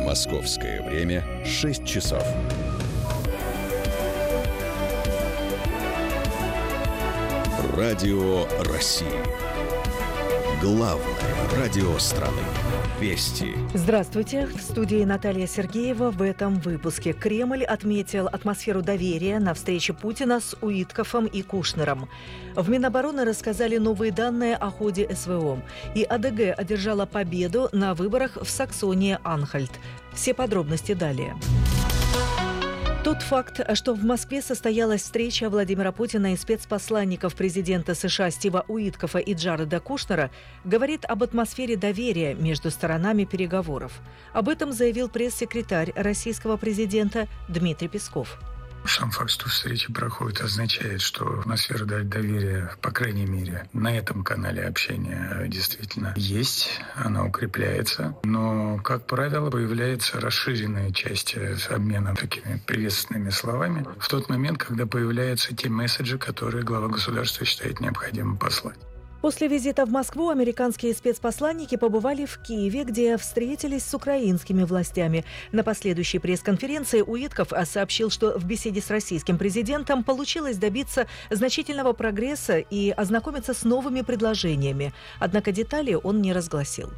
Московское время 6 часов. Радио России. Главное радио страны. Вести. Здравствуйте. В студии Наталья Сергеева. В этом выпуске Кремль отметил атмосферу доверия на встрече Путина с Уиткофом и Кушнером. В Минобороны рассказали новые данные о ходе СВО. И АДГ одержала победу на выборах в Саксонии-Анхальт. Все подробности далее. Тот факт, что в Москве состоялась встреча Владимира Путина и спецпосланников президента США Стива Уиткофа и Джареда Кушнера, говорит об атмосфере доверия между сторонами переговоров. Об этом заявил пресс-секретарь российского президента Дмитрий Песков. Сам факт, что встреча проходит, означает, что атмосфера доверия, по крайней мере, на этом канале общения действительно есть, она укрепляется. Но, как правило, появляется расширенная часть обмена такими приветственными словами в тот момент, когда появляются те месседжи, которые глава государства считает необходимым послать. После визита в Москву американские спецпосланники побывали в Киеве, где встретились с украинскими властями. На последующей пресс-конференции Уиткоф сообщил, что в беседе с российским президентом получилось добиться значительного прогресса и ознакомиться с новыми предложениями. Однако детали он не разгласил.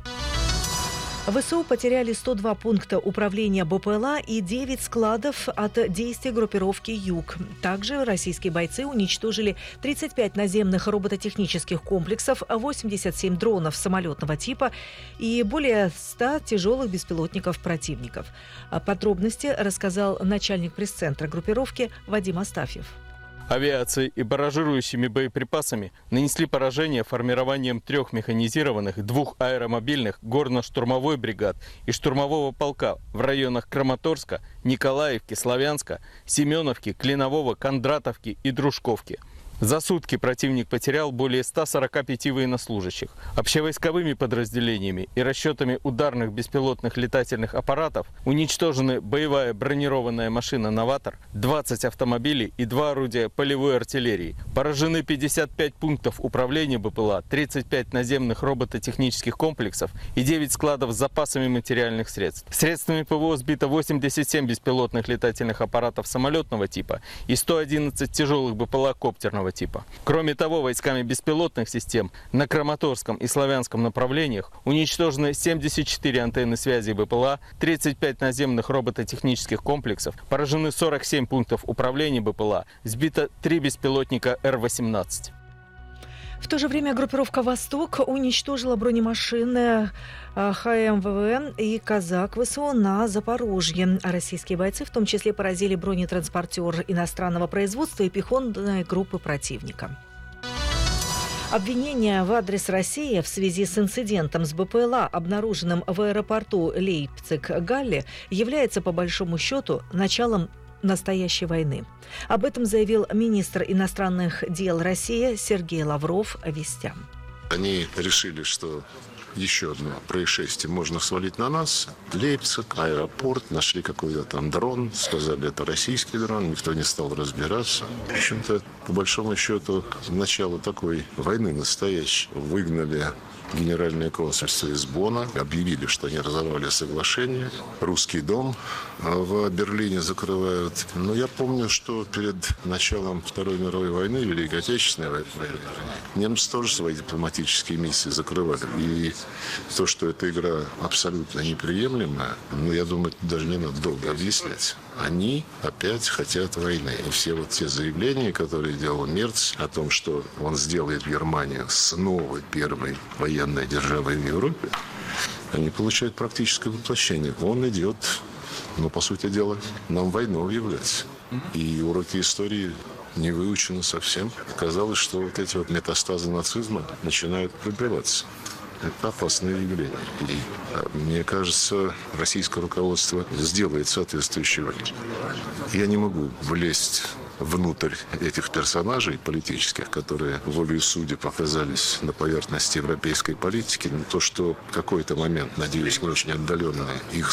ВСУ потеряли 102 пункта управления БПЛА и 9 складов от действий группировки «Юг». Также российские бойцы уничтожили 35 наземных робототехнических комплексов, 87 дронов самолетного типа и более 100 тяжелых беспилотников противников. Подробности рассказал начальник пресс-центра группировки Вадим Астафьев. Авиацией и барражирующими боеприпасами нанесли поражение формированием 3 механизированных, 2 аэромобильных, горно-штурмовой бригад и штурмового полка в районах Краматорска, Николаевки, Славянска, Семеновки, Клинового, Кондратовки и Дружковки. За сутки противник потерял более 145 военнослужащих. Общевойсковыми подразделениями и расчетами ударных беспилотных летательных аппаратов уничтожены боевая бронированная машина «Новатор», 20 автомобилей и 2 орудия полевой артиллерии. Поражены 55 пунктов управления БПЛА, 35 наземных робототехнических комплексов и 9 складов с запасами материальных средств. Средствами ПВО сбито 87 беспилотных летательных аппаратов самолетного типа и 111 тяжелых БПЛА коптерного типа. Кроме того, войсками беспилотных систем на Краматорском и Славянском направлениях уничтожены 74 антенны связи БПЛА, 35 наземных робототехнических комплексов, поражены 47 пунктов управления БПЛА, сбито 3 беспилотника Р-18. В то же время группировка «Восток» уничтожила бронемашины ХМВВ и «Казак» ВСУ на Запорожье. Российские бойцы в том числе поразили бронетранспортер иностранного производства и пехотные группы противника. Обвинение в адрес России в связи с инцидентом с БПЛА, обнаруженным в аэропорту Лейпциг-Галле, является по большому счету началом настоящей войны. Об этом заявил министр иностранных дел России Сергей Лавров вестям. Они решили, что еще одно происшествие можно свалить на нас. Лейпциг, аэропорт, нашли какой-то там дрон, сказали, это российский дрон, никто не стал разбираться. В общем-то, по большому счету, начало такой войны настоящей. Выгнали Генеральное консульство из Бонна, объявили, что они разорвали соглашение. Русский дом в Берлине закрывают. Но я помню, что перед началом Второй мировой войны, Великой Отечественной войны, немцы тоже свои дипломатические миссии закрывали. И то, что эта игра абсолютно неприемлемая, я думаю, даже не надо долго объяснять. Они опять хотят войны. И все вот те заявления, которые делал Мерц о том, что он сделает Германию снова первой военной державой в Европе, они получают практическое воплощение. Он идет, по сути дела, нам войну объявлять. И уроки истории не выучены совсем. Казалось, что вот эти вот метастазы нацизма начинают пробиваться. Это опасное явление. И, мне кажется, российское руководство сделает соответствующий выбор. Я не могу влезть внутрь этих персонажей политических, которые волею судеб оказались на поверхности европейской политики. Но то, что в какой-то момент, надеюсь, не очень отдаленный, их